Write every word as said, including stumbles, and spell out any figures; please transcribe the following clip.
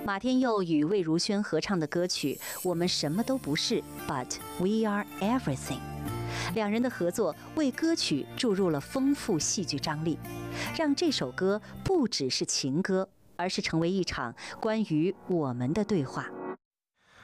马天佑与魏如萱合唱的歌曲《我们什么都不是 ，But We Are Everything》。两人的合作为歌曲注入了丰富戏剧张力，让这首歌不只是情歌，而是成为一场关于我们的对话。